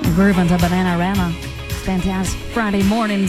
Groove onto Bananarama. Fantastic Friday morning,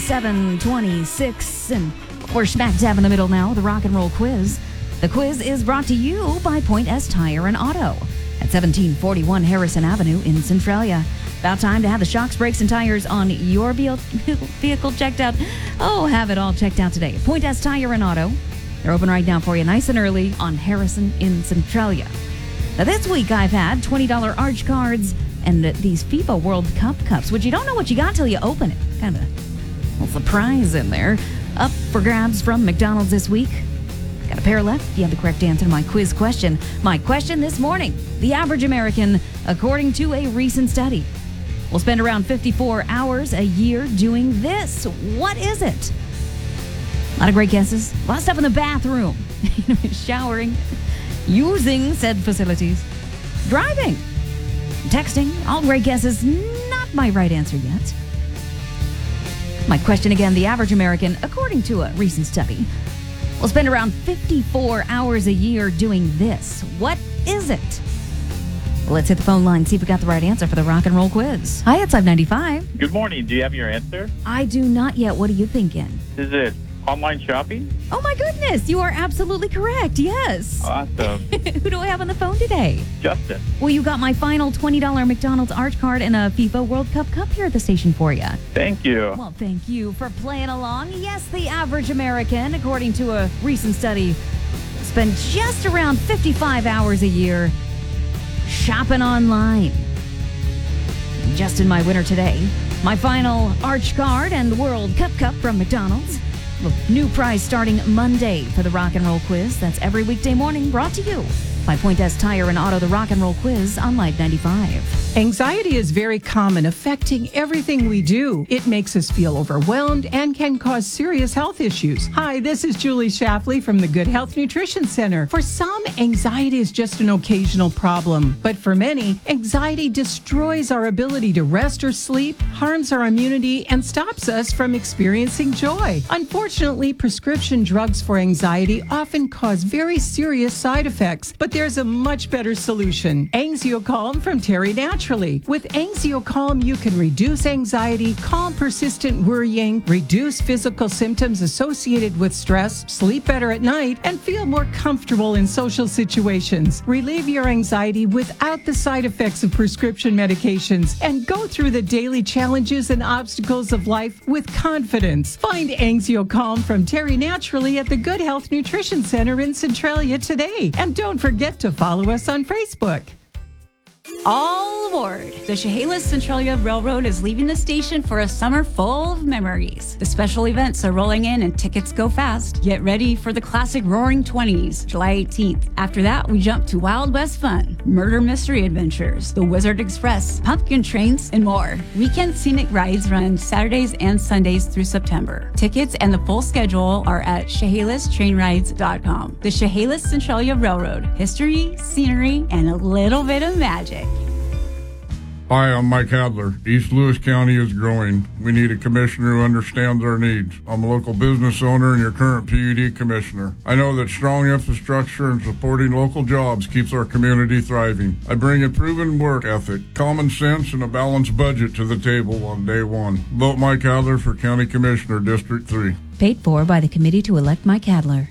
7:26. And we're smack dab in the middle now, the rock and roll quiz. The quiz is brought to you by Point S Tire and Auto at 1741 Harrison Avenue in Centralia. About time to have the shocks, brakes, and tires on your vehicle checked out. Oh, have it all checked out today. Point S Tire and Auto. They're open right now for you, nice and early on Harrison in Centralia. Now, this week I've had $20 Arch cards and these FIFA World Cup cups, which you don't know what you got till you open it. Kind of a little surprise in there. Up for grabs from McDonald's this week. Got a pair left. You have the correct answer to my quiz question. My question this morning: the average American, according to a recent study, will spend around 54 hours a year doing this. What is it? A lot of great guesses. A lot of stuff in the bathroom. Showering. Using said facilities. Driving. Texting. All great guesses. Not my right answer yet. My question again: the average American, according to a recent study, will spend around 54 hours a year doing this. What is it? Let's hit the phone line, see if we got the right answer for the rock and roll quiz. Hi, it's 595. Good morning. Do you have your answer? I do not yet. What are you thinking? Is it online shopping? Oh my goodness, you are absolutely correct. Yes. Awesome. Who do I have on the phone today? Justin. Well, you got my final $20 McDonald's Arch card and a FIFA World Cup cup here at the station for you. Thank you. Well, thank you for playing along. Yes, the average American, according to a recent study, spend just around 55 hours a year shopping online. Justin, my winner today. My final Arch card and World Cup cup from McDonald's. New prize starting Monday for the rock and roll quiz. That's every weekday morning, brought to you by Point S Tire and Auto, the rock and roll quiz on Live 95. Anxiety is very common, affecting everything we do. It makes us feel overwhelmed and can cause serious health issues. Hi, this is Julie Shafley from the Good Health Nutrition Center. For some, anxiety is just an occasional problem. But for many, anxiety destroys our ability to rest or sleep, harms our immunity, and stops us from experiencing joy. Unfortunately, prescription drugs for anxiety often cause very serious side effects. But there's a much better solution. Anxiocalm from Terry Naturally. With Anxiocalm, you can reduce anxiety, calm persistent worrying, reduce physical symptoms associated with stress, sleep better at night, and feel more comfortable in social situations. Relieve your anxiety without the side effects of prescription medications and go through the daily challenges and obstacles of life with confidence. Find Anxiocalm from Terry Naturally at the Good Health Nutrition Center in Centralia today. And don't forget to follow us on Facebook. All aboard! The Chehalis Centralia Railroad is leaving the station for a summer full of memories. The special events are rolling in and tickets go fast. Get ready for the classic Roaring 20s, July 18th. After that, we jump to Wild West Fun, Murder Mystery Adventures, The Wizard Express, Pumpkin Trains, and more. Weekend scenic rides run Saturdays and Sundays through September. Tickets and the full schedule are at ChehalisTrainRides.com. The Chehalis Centralia Railroad. History, scenery, and a little bit of magic. Hi, I'm Mike Adler. East Lewis County is growing. We need a commissioner who understands our needs. I'm a local business owner and your current PUD commissioner. I know that strong infrastructure and supporting local jobs keeps our community thriving. I bring a proven work ethic, common sense, and a balanced budget to the table on day one. Vote Mike Adler for County Commissioner, District 3. Paid for by the committee to elect Mike Adler.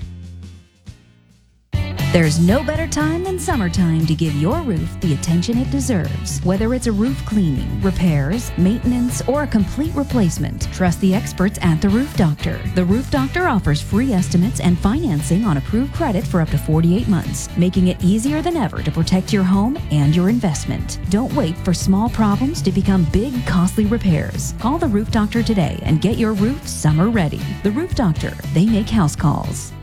There's no better time than summertime to give your roof the attention it deserves. Whether it's a roof cleaning, repairs, maintenance, or a complete replacement, trust the experts at The Roof Doctor. The Roof Doctor offers free estimates and financing on approved credit for up to 48 months, making it easier than ever to protect your home and your investment. Don't wait for small problems to become big, costly repairs. Call The Roof Doctor today and get your roof summer ready. The Roof Doctor, they make house calls.